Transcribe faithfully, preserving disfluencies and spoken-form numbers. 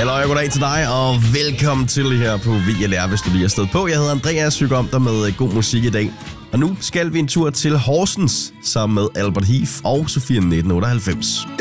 Hallo og goddag til dig, og velkommen til her på V L R, hvis du lige er stået på. Jeg hedder Andreas, hygger om dig med god musik i dag. Og nu skal vi en tur til Horsens sammen med Albert Heath og Sofia nitten otteoghalvfems.